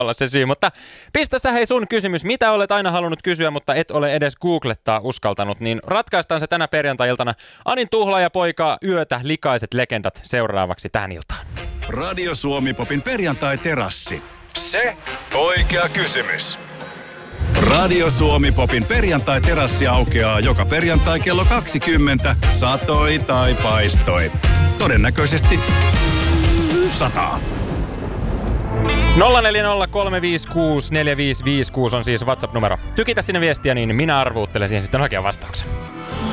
olla se syy. Mutta pistä sä hei sun kysymys. Mitä olet aina halunnut kysyä, mutta et ole edes googlettaa uskaltanut, niin ratkaistaan se tänä perjantai-iltana. Anin Tuhlaaja-poika, Yötä likaiset legendat seuraavaksi tähän iltaan. Radio Suomi-popin perjantai-terassi. Se oikea kysymys. Radio Suomi-popin perjantai-terassi aukeaa joka perjantai kello 20, satoi tai paistoi. Todennäköisesti sataa. 0403564556 on siis WhatsApp-numero. Tykitä sinne viestiä, niin minä arvuuttelen siihen sitten oikean vastauksen.